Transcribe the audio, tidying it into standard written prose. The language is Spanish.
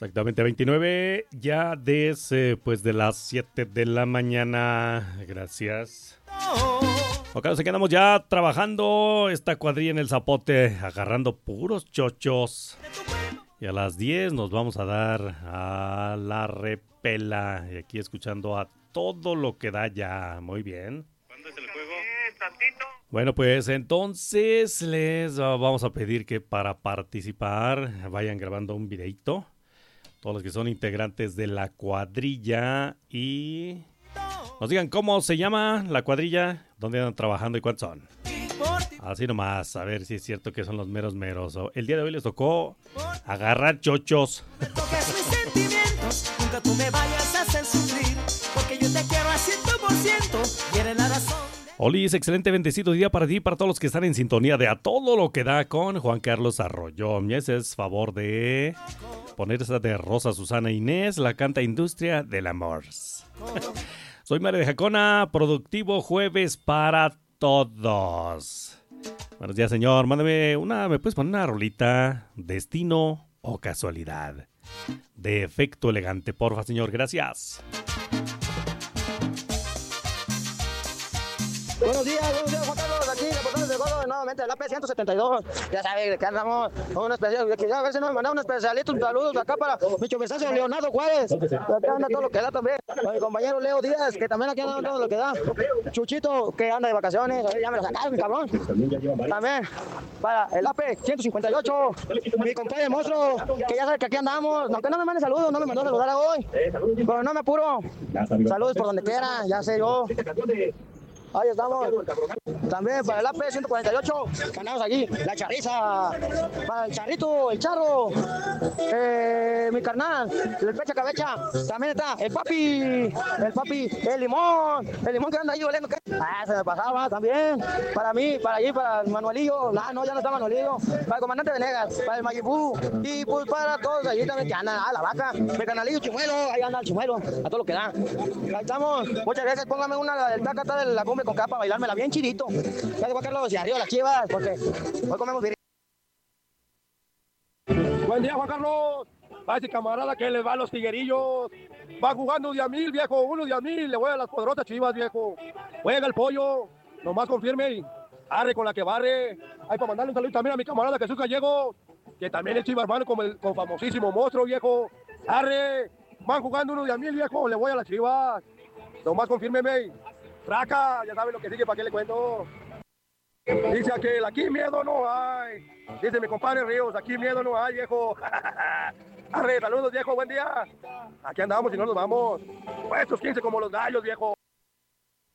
Exactamente, 29 ya después de las 7 de la mañana. Gracias. Ok, nos quedamos ya trabajando esta cuadrilla en el Zapote, agarrando puros chochos. Y a las 10 nos vamos a dar a la repela. Y aquí escuchando a todo lo que da ya. Muy bien. ¿Cuándo es el juego? Bueno, pues entonces les vamos a pedir que para participar vayan grabando un videito. Todos los que son integrantes de la cuadrilla y nos digan cómo se llama la cuadrilla, dónde andan trabajando y cuántos son. Así nomás, a ver si es cierto que son los meros meros. El día de hoy les tocó agarrar chochos. Nunca tú me vayas a hacer sufrir, porque yo te quiero al 100%, y eres la razón. Olis, excelente bendecido día para ti y para todos los que están en sintonía de A Todo Lo Que Da con Juan Carlos Arroyo. Me haces favor de poner esa de Rosa Susana Inés, la canta Industria del Amor. Soy María de Jacona, productivo jueves para todos. Buenos días, señor. Mándame ¿me puedes poner una rolita? Destino o casualidad. De efecto elegante, porfa, señor. Gracias. Buenos días, Juan Carlos, aquí, reportando de Gordo, nuevamente, el AP-172, ya sabes, de qué andamos, con una especial, a ver si nos mandan un especialista, un saludo acá para mi chumesazo Leonardo Juárez, acá anda todo lo que da también, para mi compañero Leo Díaz, que también aquí anda todo lo que da, Chuchito, que anda de vacaciones, ya me lo sacaron, cabrón, también, para el AP-158, mi compadre Monstruo, que ya sabe que aquí andamos, aunque no me mande saludos, no me mandó a saludar hoy, pero no me apuro, saludos por donde quiera, ya sé yo. Ahí estamos. También para el AP-148, que andamos aquí. La charriza. Para el charrito, el charro. Mi carnal, el pecha cabecha. También está el papi, el limón que anda ahí oliendo. Se me pasaba también. Para mí, para allí, para el Manuelillo. No, ya no está Manuelillo. Para el comandante Venegas, para el Mayipú. Y pues para todos allí también que andan. La vaca. Mi carnalillo Chimuelo, ahí anda el Chimuelo. A todo lo que da. Ahí estamos. Muchas gracias. Póngame una del Tacata de la cumbre con capa, bailármela bien chidito. Ya de Juan Carlos y arriba las Chivas, porque hoy comemos bien. Buen día, Juan Carlos. A ese camarada que le va a los tiguerillos. Va jugando de a mil, viejo. Uno de a mil. Le voy a las poderosas Chivas, viejo. Juega el pollo. Nomás confirme y arre con la que barre. Hay para mandarle un saludo también a mi camarada Jesús Gallego, que también es Chivas, hermano, con famosísimo monstruo, viejo. Arre. Van jugando uno de a mil, viejo. Le voy a las Chivas. Nomás confírmeme. Traca, ya saben lo que sigue, ¿para qué le cuento? Dice aquel, aquí miedo no hay. Dice mi compadre Ríos, aquí miedo no hay, viejo. Arre, saludos, viejo, buen día. Aquí andamos y no nos vamos. Puestos 15 como los gallos, viejo.